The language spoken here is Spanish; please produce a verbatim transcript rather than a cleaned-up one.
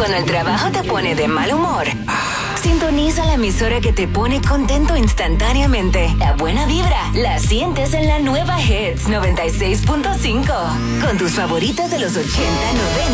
cuando el trabajo te pone de mal humor, sintoniza la emisora que te pone contento instantáneamente. La buena vibra la sientes en la nueva Hits noventa y seis punto cinco. Con tus favoritas de los ochenta, noventa